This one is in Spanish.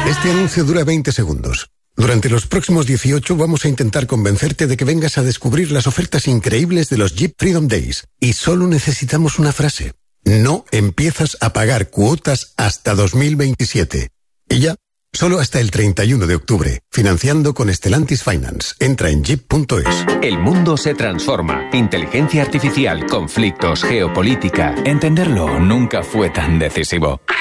Este anuncio dura 20 segundos. Durante los próximos 18 vamos a intentar convencerte de que vengas a descubrir las ofertas increíbles de los Jeep Freedom Days. Y solo necesitamos una frase. No empiezas a pagar cuotas hasta 2027. Y ya, solo hasta el 31 de octubre. Financiando con Stellantis Finance. Entra en jeep.es. El mundo se transforma. Inteligencia artificial, conflictos, geopolítica. Entenderlo nunca fue tan decisivo.